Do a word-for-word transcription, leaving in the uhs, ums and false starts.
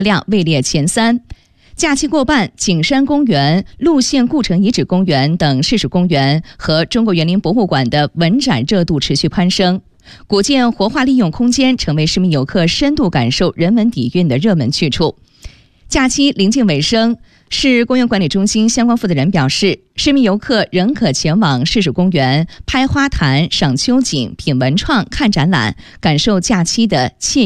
量位列前三。假期过半，景山公园、陆县故城遗址公园等市属公园和中国园林博物馆的文展热度持续攀升，古建活化利用空间成为市民游客深度感受人文底蕴的热门去处。假期临近尾声，市公园管理中心相关负责人表示，市民游客仍可前往市属公园拍花坛、赏秋景、品文创、看展览，感受假期的惬意